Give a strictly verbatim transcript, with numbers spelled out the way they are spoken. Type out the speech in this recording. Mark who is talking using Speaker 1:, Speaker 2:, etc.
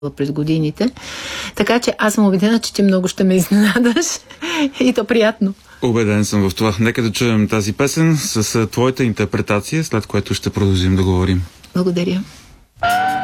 Speaker 1: през годините. Така че аз съм убедена, че ти много ще ме изненадаш и то приятно.
Speaker 2: Убеден съм в това. Нека да чуем тази песен с твоята интерпретация, след което ще продължим да говорим.
Speaker 1: Благодаря.